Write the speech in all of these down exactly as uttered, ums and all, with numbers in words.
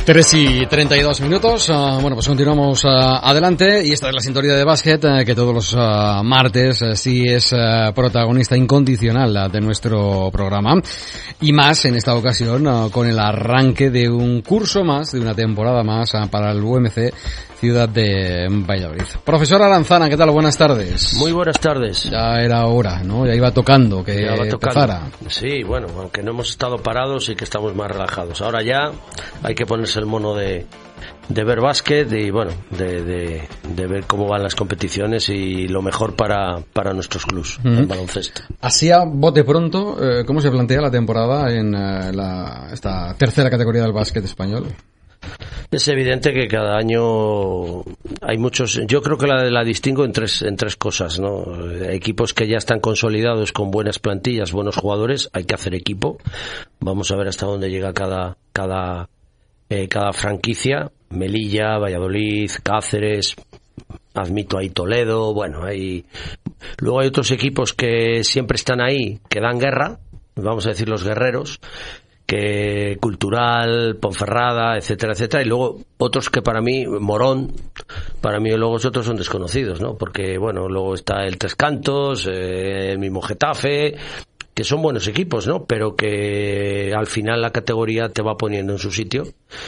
tres y treinta y dos minutos, uh, bueno pues continuamos uh, adelante y esta es la sintonía de básquet uh, que todos los uh, martes uh, sí es uh, protagonista incondicional uh, de nuestro programa y más en esta ocasión uh, con el arranque de un curso más, de una temporada más uh, para el U M C Ciudad de Valladolid. Profesor Aranzana, ¿qué tal? Buenas tardes. Muy buenas tardes. Ya era hora, ¿no? Ya iba tocando que ya iba tocando. empezara. Sí, bueno, aunque no hemos estado parados y que estamos más relajados. Ahora ya hay que ponerse el mono de, de ver básquet y, bueno, de, de, de ver cómo van las competiciones y lo mejor para, para nuestros clubs, uh-huh. el baloncesto. Así a bote pronto, eh, ¿cómo se plantea la temporada en eh, la, esta tercera categoría del básquet español? Es evidente que cada año hay muchos. Yo creo que la, la distingo en tres en tres cosas, ¿no? Equipos que ya están consolidados con buenas plantillas, buenos jugadores. Hay que hacer equipo. Vamos a ver hasta dónde llega cada cada eh, cada franquicia. Melilla, Valladolid, Cáceres. Admito ahí Toledo. Bueno, hay. Luego hay otros equipos que siempre están ahí, que dan guerra. Vamos a decir los guerreros. Que Cultural, Ponferrada, etcétera, etcétera, y luego otros que para mí, Morón, para mí luego los otros son desconocidos, ¿no? Porque, bueno, luego está el Tres Cantos, eh, el mismo Getafe, que son buenos equipos, ¿no? Pero que al final la categoría te va poniendo en su sitio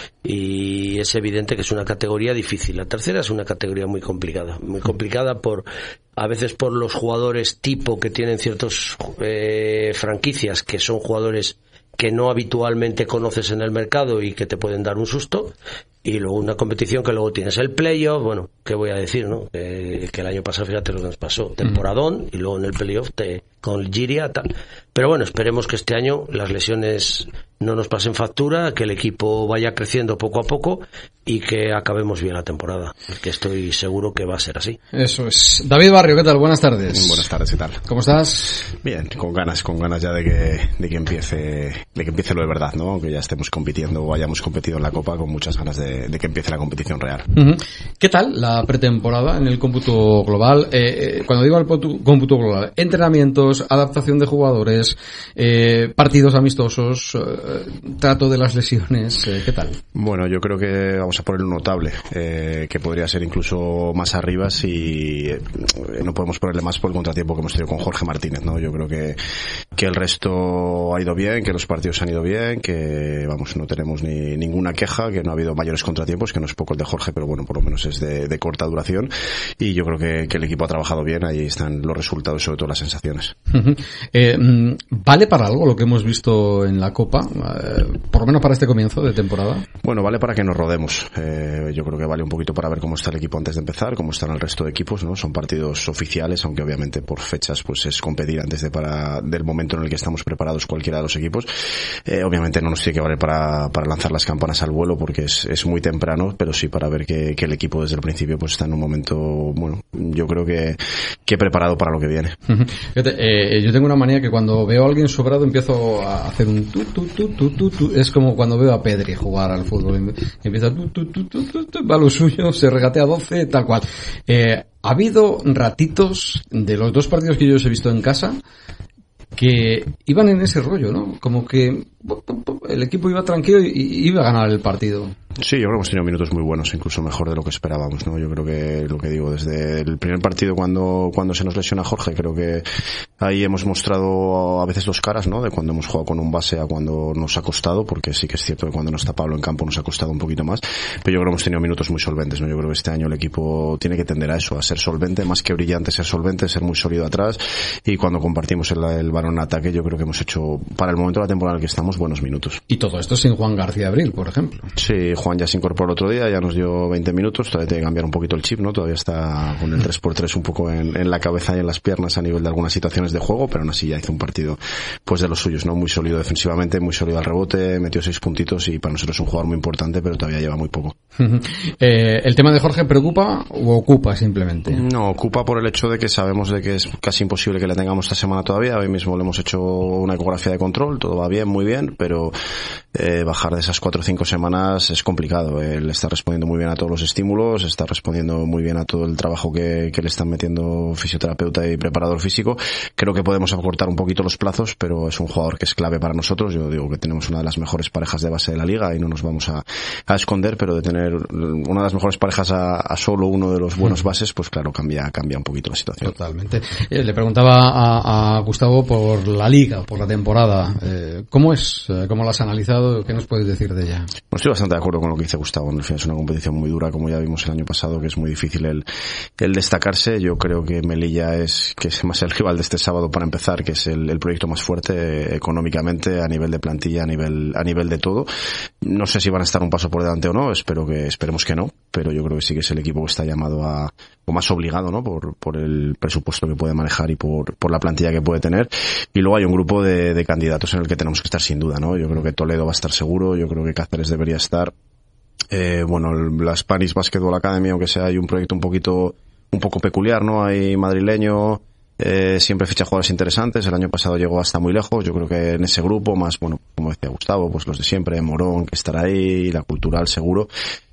y es evidente que es una categoría difícil. La tercera es una categoría muy complicada, muy complicada por a veces por los jugadores tipo que tienen ciertos eh, franquicias que son jugadores que no habitualmente conoces en el mercado y que te pueden dar un susto, y luego una competición que luego tienes el playoff, bueno, ¿qué voy a decir, no? Que, que el año pasado, fíjate lo que nos pasó, temporadón, y luego en el playoff te, con el Giria, tal. Pero bueno, esperemos que este año las lesiones no nos pasen factura, que el equipo vaya creciendo poco a poco y que acabemos bien la temporada, que estoy seguro que va a ser así. Eso es. David Barrio, ¿qué tal? Buenas tardes. Buenas tardes, ¿qué tal? ¿Cómo estás? Bien, con ganas, con ganas ya de que, de que empiece, de que empiece lo de verdad, ¿no? Que ya estemos compitiendo o hayamos competido en la Copa, con muchas ganas de, de que empiece la competición real. Uh-huh. ¿Qué tal la pretemporada en el cómputo global? Eh, cuando digo el cómputo global, entrenamientos, adaptación de jugadores, eh, partidos amistosos, eh, trato de las lesiones, eh, ¿qué tal? Bueno, yo creo que vamos a poner un notable, eh, que podría ser incluso más arriba si eh, no podemos ponerle más por el contratiempo que hemos tenido con Jorge Martínez, ¿no? Yo creo que, que el resto ha ido bien, que los partidos han ido bien, que vamos, no tenemos ni ninguna queja, que no ha habido mayores contratiempos, que no es poco el de Jorge, pero bueno, por lo menos es de, de corta duración, y yo creo que, que el equipo ha trabajado bien, ahí están los resultados y sobre todo las sensaciones. Uh-huh. Eh, ¿Vale para algo lo que hemos visto en la Copa? Eh, por lo menos para este comienzo de temporada. Bueno, vale para que nos rodemos. Eh, yo creo que vale un poquito para ver cómo está el equipo antes de empezar, cómo están el resto de equipos, ¿no? Son partidos oficiales, aunque obviamente por fechas pues es competir antes de para del momento en el que estamos preparados cualquiera de los equipos. Eh, obviamente no nos tiene que valer para, para lanzar las campanas al vuelo porque es, es muy temprano, pero sí para ver que, que el equipo desde el principio pues está en un momento, bueno, yo creo que, que preparado para lo que viene. Uh-huh. Fíjate, eh, yo tengo una manía que cuando veo a alguien sobrado empiezo a hacer un tu, tu, tu, tu, tu, tu. Es como cuando veo a Pedri jugar al fútbol. Empieza tu, tu, tu, tu, tu, tu, va lo suyo, se regatea doce, tal cual. Eh, ha habido ratitos de los dos partidos que yo os he visto en casa que iban en ese rollo, ¿no? Como que el equipo iba tranquilo y iba a ganar el partido. Sí, yo creo que hemos tenido minutos muy buenos, incluso mejor de lo que esperábamos, ¿no? Yo creo que, lo que digo, desde el primer partido cuando, cuando se nos lesiona Jorge, creo que ahí hemos mostrado a veces dos caras, ¿no? De cuando hemos jugado con un base a cuando nos ha costado, porque sí que es cierto que cuando no está Pablo en campo nos ha costado un poquito más, pero yo creo que hemos tenido minutos muy solventes, ¿no? Yo creo que este año el equipo tiene que tender a eso, a ser solvente, más que brillante, ser solvente, ser muy sólido atrás, y cuando compartimos el, el balón en ataque, yo creo que hemos hecho, para el momento de la temporada en el que estamos, buenos minutos. Y todo esto sin Juan García Abril, por ejemplo. Sí, Juan ya se incorporó el otro día, ya nos dio veinte minutos, todavía tiene que cambiar un poquito el chip, ¿no? Todavía está con el tres por tres un poco en, en la cabeza y en las piernas a nivel de algunas situaciones de juego, pero aún así ya hizo un partido pues de los suyos, ¿no? Muy sólido defensivamente, muy sólido al rebote, metió seis puntitos y para nosotros es un jugador muy importante, pero todavía lleva muy poco. eh, ¿El tema de Jorge preocupa o ocupa simplemente? No, ocupa por el hecho de que sabemos de que es casi imposible que le tengamos esta semana todavía. Hoy mismo le hemos hecho una ecografía de control, todo va bien, muy bien, pero eh, bajar de esas cuatro o cinco semanas es complicado. complicado. Él está respondiendo muy bien a todos los estímulos, está respondiendo muy bien a todo el trabajo que, que le están metiendo fisioterapeuta y preparador físico. Creo que podemos acortar un poquito los plazos, pero es un jugador que es clave para nosotros. Yo digo que tenemos una de las mejores parejas de base de la liga y no nos vamos a, a esconder, pero de tener una de las mejores parejas a, a solo uno de los buenos bases, pues claro, cambia, cambia un poquito la situación. Totalmente. Eh, le preguntaba a, a Gustavo por la liga, por la temporada. Eh, ¿Cómo es? ¿Cómo la has analizado? ¿Qué nos puedes decir de ella? Pues estoy bastante de acuerdo con lo que dice Gustavo. En el final es una competición muy dura, como ya vimos el año pasado, que es muy difícil el, el destacarse. Yo creo que Melilla es, que es más el rival de este sábado para empezar, que es el, el proyecto más fuerte eh, económicamente, a nivel de plantilla, a nivel, a nivel de todo. No sé si van a estar un paso por delante o no, espero que, esperemos que no, pero yo creo que sí que es el equipo que está llamado a, o más obligado, ¿no? Por, por el presupuesto que puede manejar y por, por la plantilla que puede tener. Y luego hay un grupo de, de candidatos en el que tenemos que estar sin duda, ¿no? Yo creo que Toledo va a estar seguro, yo creo que Cáceres debería estar. Eh, bueno, la Spanish Basketball Academy, aunque sea, hay un proyecto un poquito, un poco peculiar, ¿no? Hay madrileño, eh, siempre ficha jugadores interesantes. El año pasado llegó hasta muy lejos. Yo creo que en ese grupo, más, bueno, como decía Gustavo, pues los de siempre, Morón, que estará ahí, la Cultural seguro.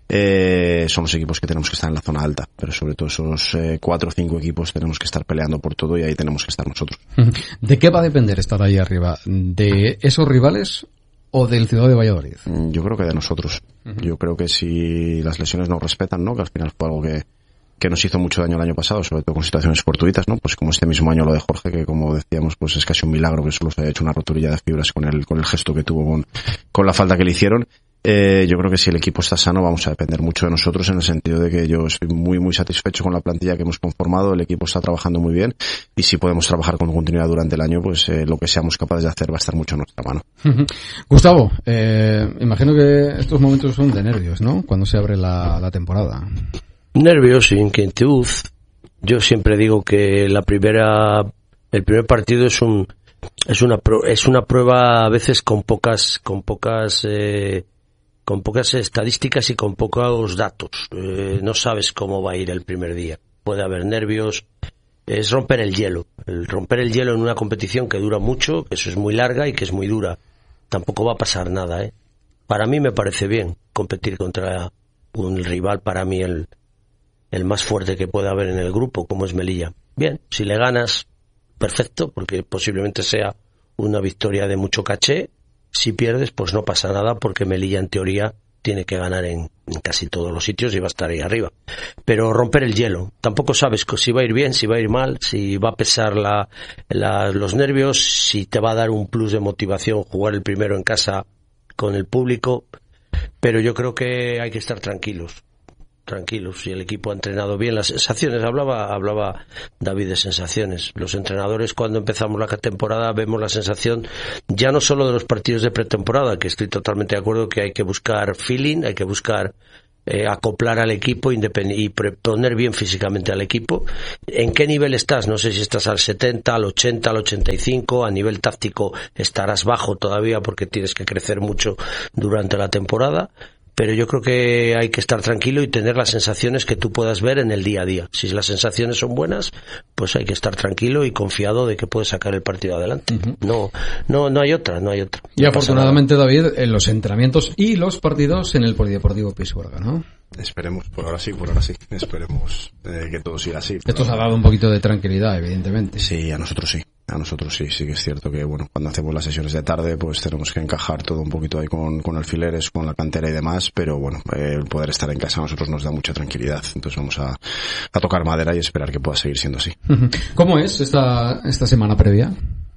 Eh, son los equipos que tenemos que estar en la zona alta, pero sobre todo esos eh, cuatro o cinco equipos tenemos que estar peleando por todo y ahí tenemos que estar nosotros. ¿De qué va a depender estar ahí arriba? ¿De esos rivales o del Ciudad de Valladolid? Yo creo que de nosotros. Uh-huh. Yo creo que si las lesiones nos respetan, ¿no? Que al final fue algo que, que nos hizo mucho daño el año pasado, sobre todo con situaciones fortuitas, ¿no? Pues como este mismo año lo de Jorge, que como decíamos, pues es casi un milagro que solo se haya hecho una roturilla de fibras con el, con el gesto que tuvo con, con la falta que le hicieron. Eh, yo creo que si el equipo está sano vamos a depender mucho de nosotros, en el sentido de que yo estoy muy muy satisfecho con la plantilla que hemos conformado, el equipo está trabajando muy bien y si podemos trabajar con continuidad durante el año, pues eh, lo que seamos capaces de hacer va a estar mucho en nuestra mano. Gustavo, eh, imagino que estos momentos son de nervios, ¿no? Cuando se abre la, la temporada. Nervios, inquietud. Yo siempre digo que la primera, el primer partido es un, es una, es una prueba a veces con pocas, con pocas, eh, con pocas estadísticas y con pocos datos. Eh, no sabes cómo va a ir el primer día. Puede haber nervios. Es romper el hielo. El romper el hielo en una competición que dura mucho, que eso es muy larga y que es muy dura. Tampoco va a pasar nada, ¿eh? Para mí me parece bien competir contra un rival, para mí el, el más fuerte que puede haber en el grupo, como es Melilla. Bien, si le ganas, perfecto, porque posiblemente sea una victoria de mucho caché. Si pierdes, pues no pasa nada, porque Melilla en teoría tiene que ganar en, en casi todos los sitios y va a estar ahí arriba. Pero romper el hielo. Tampoco sabes si va a ir bien, si va a ir mal, si va a pesar la, la, los nervios, si te va a dar un plus de motivación jugar el primero en casa con el público. Pero yo creo que hay que estar tranquilos. Tranquilos, si el equipo ha entrenado bien. Las sensaciones, hablaba hablaba David de sensaciones. Los entrenadores, cuando empezamos la temporada, vemos la sensación ya no solo de los partidos de pretemporada, que estoy totalmente de acuerdo que hay que buscar feeling, hay que buscar eh, acoplar al equipo independ- y pre- poner bien físicamente al equipo. ¿En qué nivel estás? No sé si estás al setenta, al ochenta, al ochenta y cinco. A nivel táctico estarás bajo todavía porque tienes que crecer mucho durante la temporada. Pero yo creo que hay que estar tranquilo y tener las sensaciones que tú puedas ver en el día a día. Si las sensaciones son buenas, pues hay que estar tranquilo y confiado de que puedes sacar el partido adelante. Uh-huh. No, no, no hay otra, no hay otra. Y no afortunadamente, David, en los entrenamientos y los partidos en el Polideportivo Pisuerga, ¿no? Esperemos, por ahora sí, por ahora sí. Esperemos eh, que todo siga así. Esto os ha dado un poquito de tranquilidad, evidentemente. Sí, a nosotros sí. A nosotros sí, sí que es cierto que, bueno, cuando hacemos las sesiones de tarde, pues tenemos que encajar todo un poquito ahí con, con alfileres, con la cantera y demás, pero bueno, eh, el poder estar en casa a nosotros nos da mucha tranquilidad. Entonces vamos a, a tocar madera y esperar que pueda seguir siendo así. ¿Cómo es esta, esta semana previa?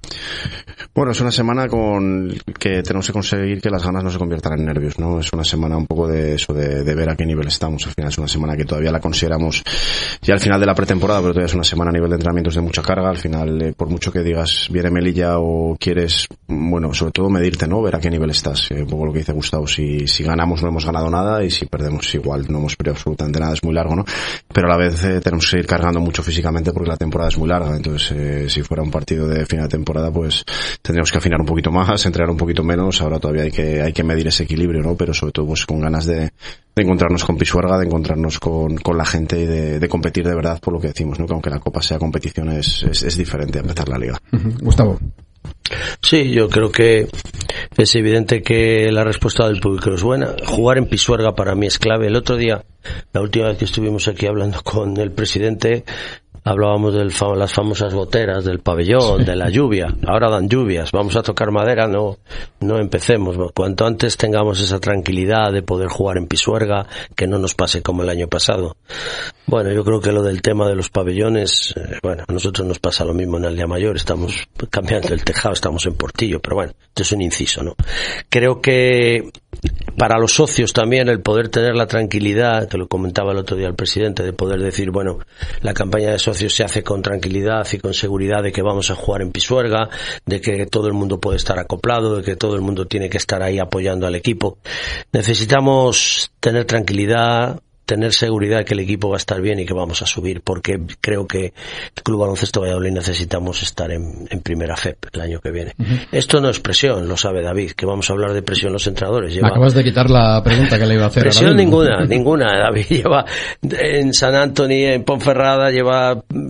Bueno, es una semana con que tenemos que conseguir que las ganas no se conviertan en nervios, ¿no? Es una semana un poco de eso, de, de ver a qué nivel estamos. Al final es una semana que todavía la consideramos ya al final de la pretemporada, pero todavía es una semana a nivel de entrenamientos de mucha carga. Al final, eh, por mucho que digas viene Melilla o quieres, bueno, sobre todo medirte, ¿no? Ver a qué nivel estás. Eh, un poco lo que dice Gustavo, si, si ganamos no hemos ganado nada y si perdemos igual no hemos perdido absolutamente nada, es muy largo, ¿no? Pero a la vez eh, tenemos que ir cargando mucho físicamente porque la temporada es muy larga. Entonces, eh, si fuera un partido de final de temporada, pues tendríamos que afinar un poquito más, entrenar un poquito menos. Ahora todavía hay que hay que medir ese equilibrio, ¿no? Pero sobre todo pues con ganas de, de encontrarnos con Pisuerga, de encontrarnos con, con la gente y de, de competir de verdad por lo que decimos, ¿no? Que aunque la Copa sea competición es, es, es diferente a empezar la Liga. Uh-huh. Gustavo. Sí, yo creo que es evidente que la respuesta del público es buena. Jugar en Pisuerga para mí es clave. El otro día, la última vez que estuvimos aquí hablando con el presidente, hablábamos de las famosas goteras del pabellón, sí, de la lluvia. Ahora dan lluvias, vamos a tocar madera, no no empecemos. Cuanto antes tengamos esa tranquilidad de poder jugar en Pisuerga, que no nos pase como el año pasado. Bueno, yo creo que lo del tema de los pabellones, eh, bueno, a nosotros nos pasa lo mismo en Aldea Mayor, estamos cambiando el tejado, estamos en Portillo, pero bueno, esto es un inciso, ¿no? Creo que para los socios también el poder tener la tranquilidad, que lo comentaba el otro día el presidente, de poder decir, bueno, la campaña de socios se hace con tranquilidad y con seguridad de que vamos a jugar en Pisuerga, de que todo el mundo puede estar acoplado, de que todo el mundo tiene que estar ahí apoyando al equipo. Necesitamos tener tranquilidad, tener seguridad de que el equipo va a estar bien y que vamos a subir, porque creo que el Club Baloncesto Valladolid necesitamos estar en, en primera F E P el año que viene. Uh-huh. Esto no es presión, lo sabe David, que vamos a hablar de presión los entrenadores. Lleva... Acabas de quitar la pregunta que le iba a hacer. Presión ninguna, ninguna. David lleva en San Antonio, en Ponferrada, lleva,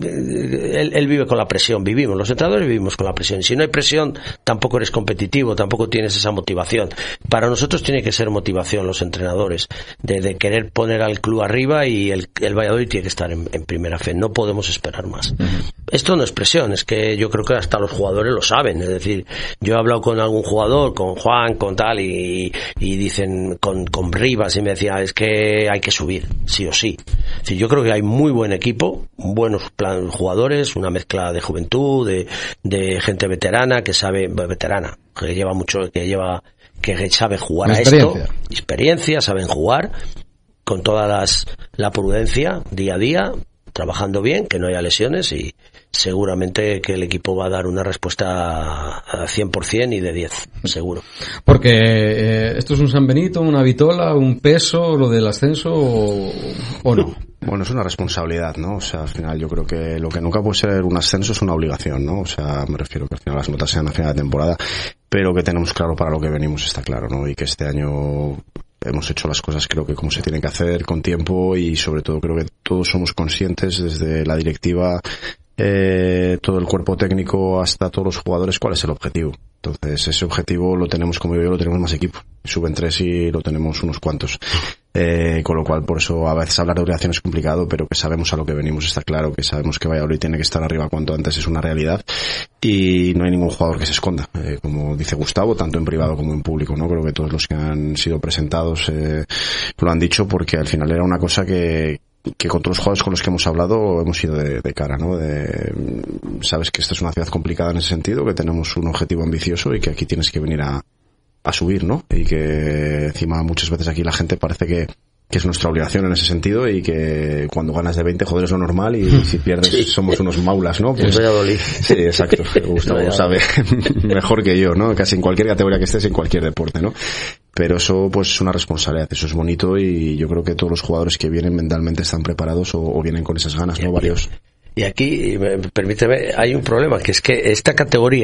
él, él vive con la presión, vivimos, los entrenadores vivimos con la presión. Si no hay presión, tampoco eres competitivo, tampoco tienes esa motivación. Para nosotros tiene que ser motivación los entrenadores, de, de querer poner al club arriba, y el, el Valladolid tiene que estar en, en primera fe, no podemos esperar más. Uh-huh. Esto no es presión, es que yo creo que hasta los jugadores lo saben, es decir, yo he hablado con algún jugador, con Juan, con tal, y, y dicen, con, con Rivas, y me decía, es que hay que subir, sí o sí. Es decir, yo creo que hay muy buen equipo, buenos plan, jugadores, una mezcla de juventud, de, de gente veterana, que sabe, veterana, que lleva mucho, que lleva, que sabe jugar a esto, experiencia, saben jugar, con toda las, la prudencia día a día, trabajando bien, que no haya lesiones, y seguramente que el equipo va a dar una respuesta a cien por ciento y de diez, seguro. Porque eh, esto es un San Benito, una vitola, un peso, lo del ascenso, o, o no. Bueno, es una responsabilidad, ¿no? O sea, al final yo creo que lo que nunca puede ser un ascenso es una obligación, ¿no? O sea, me refiero que al final las notas sean a final de temporada, pero que tenemos claro para lo que venimos, está claro, ¿no? Y que este año hemos hecho las cosas creo que como se tienen que hacer, con tiempo, y sobre todo creo que todos somos conscientes, desde la directiva, eh, todo el cuerpo técnico hasta todos los jugadores, cuál es el objetivo. Entonces ese objetivo lo tenemos, como yo, lo tenemos más equipo. Suben tres y lo tenemos unos cuantos. Eh, con lo cual, por eso a veces hablar de obligación es complicado, pero que sabemos a lo que venimos, está claro, que sabemos que Valladolid tiene que estar arriba cuanto antes, es una realidad, y no hay ningún jugador que se esconda, eh, como dice Gustavo, tanto en privado como en público, ¿no? Creo que todos los que han sido presentados eh, lo han dicho, porque al final era una cosa que que con todos los jugadores con los que hemos hablado hemos ido de, de cara, ¿no? De, sabes que esta es una ciudad complicada en ese sentido, que tenemos un objetivo ambicioso y que aquí tienes que venir a a subir, ¿no? Y que encima muchas veces aquí la gente parece que, que es nuestra obligación en ese sentido, y que cuando ganas de veinte, joder, es lo normal, y si pierdes sí, somos unos maulas, ¿no? Pues, sí, exacto. Gustavo lo sabe mejor que yo, ¿no? Casi en cualquier categoría que estés, en cualquier deporte, ¿no? Pero eso pues es una responsabilidad, eso es bonito, y yo creo que todos los jugadores que vienen mentalmente están preparados o, o vienen con esas ganas, ¿no? Varios. Y aquí, permíteme, hay un problema, que es que esta categoría